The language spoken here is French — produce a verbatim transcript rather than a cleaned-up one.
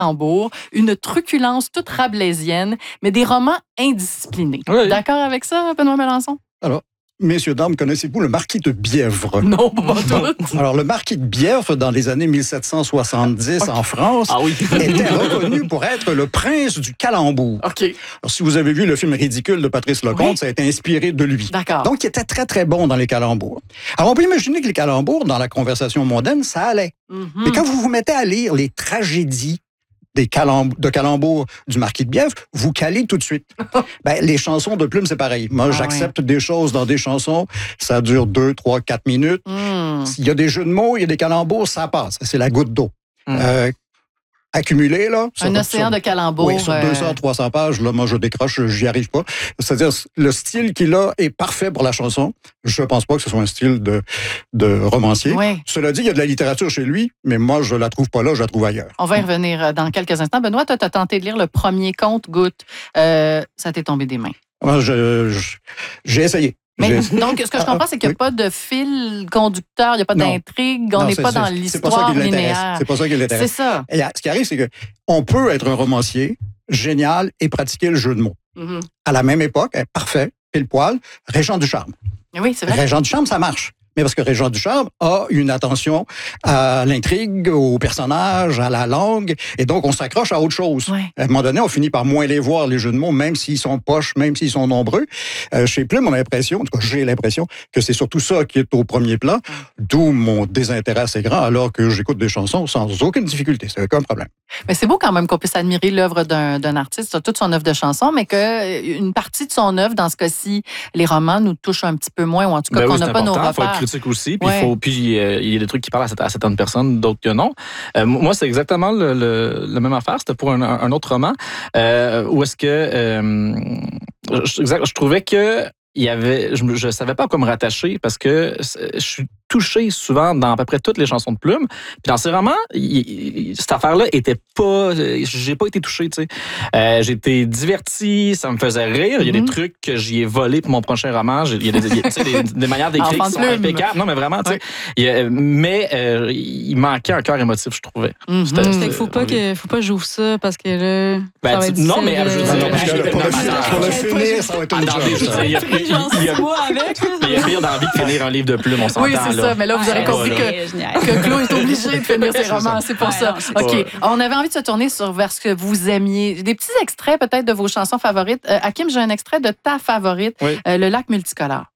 calembours, une truculence toute rabelaisienne, mais des romans indisciplinés. Oui. D'accord avec ça, Benoît Melançon? Alors, messieurs, dames, connaissez-vous le marquis de Bièvre? Non, pas tout. Alors, le marquis de Bièvre, dans les années mille sept cent soixante-dix okay. en France, ah oui. était reconnu pour être le prince du calembour. Okay. Alors, si vous avez vu le film Ridicule de Patrice Lecomte, oui. ça a été inspiré de lui. D'accord. Donc, il était très, très bon dans les calembours. Alors, on peut imaginer que les calembours, dans la conversation mondaine, ça allait. Mm-hmm. Mais quand vous vous mettez à lire les tragédies des calemb- de calembours du marquis de Bièvre, vous calez tout de suite. Ben, les chansons de Plume, c'est pareil. Moi, ah, j'accepte oui. des choses dans des chansons, ça dure deux, trois, quatre minutes. Mm. S'il y a des jeux de mots, il y a des calembours, ça passe. C'est la goutte d'eau. Mm. Euh, accumulé, là. Un sur, océan sur, de calembours. Oui, sur deux cents, trois cents pages, là, moi, je décroche, j'y arrive pas. C'est-à-dire, le style qu'il a est parfait pour la chanson. Je pense pas que ce soit un style de, de romancier. Oui. Cela dit, il y a de la littérature chez lui, mais moi, je la trouve pas là, je la trouve ailleurs. On va y revenir dans quelques instants. Benoît, toi, tu as tenté de lire le premier conte, Goutte. Euh, ça t'est tombé des mains. Moi, je, je, j'ai essayé. Mais, donc, ce que je comprends, c'est qu'il n'y a pas de fil conducteur, il n'y a pas non. d'intrigue, on n'est pas dans c'est, l'histoire c'est pas linéaire. C'est pas ça qui l'intéresse. C'est ça. Et ce qui arrive, c'est qu'on peut être un romancier génial et pratiquer le jeu de mots. Mm-hmm. À la même époque, parfait, pile poil, Régent Ducharme. Oui, c'est vrai. Régent Ducharme, ça marche. Mais parce que Régent Ducharme a une attention à l'intrigue, aux personnages, à la langue, et donc on s'accroche à autre chose. Ouais. À un moment donné, on finit par moins les voir, les jeux de mots, même s'ils sont poches, même s'ils sont nombreux. Euh, chez Plume, on a l'impression, en tout cas j'ai l'impression, que c'est surtout ça qui est au premier plan, ouais. d'où mon désintérêt assez grand, alors que j'écoute des chansons sans aucune difficulté, c'est aucun problème. Mais c'est beau quand même qu'on puisse admirer l'œuvre d'un, d'un artiste, toute son œuvre de chansons, mais qu'une partie de son œuvre, dans ce cas-ci, les romans nous touchent un petit peu moins, ou en tout cas ben qu'on oui, n'a pas nos repères. Critique aussi, puis ouais. il faut, puis euh, il y a des trucs qui parlent à, à certaines personnes, d'autres que non. Euh, moi, c'est exactement le, le, la même affaire. C'était pour un, un autre roman euh, où est-ce que euh, je, je trouvais que il y avait, je ne savais pas à quoi me rattacher parce que je suis touché souvent dans à peu près toutes les chansons de Plume. Puis dans ces romans, il, il, cette affaire-là était pas... J'ai pas été touché, tu sais. Euh, j'ai été diverti, ça me faisait rire. Il y a mm-hmm. des trucs que j'y ai volés pour mon prochain roman. Il y a des, des, des, des manières d'écrire qui sont impeccables. Non, mais vraiment, tu sais. Ouais. Mais euh, il manquait un cœur émotif, je trouvais. Mm-hmm. C'était, c'était, faut pas que, faut pas que j'ouvre ça parce que là... Ben, ça tu, non, mais de... je veux dire... Pour le finir, ça va être une chose. Il y a pire d'envie de finir un livre de Plume, on s'entend. Oui, c'est là. ça. Mais là, vous aurez compris que, que Claude est obligé de finir ses romans. C'est pour ouais, ça. Non, c'est OK. On avait envie de se tourner sur vers ce que vous aimiez. Des petits extraits peut-être de vos chansons favorites. Euh, Hakim, j'ai un extrait de ta favorite, oui. euh, Le lac multicolore.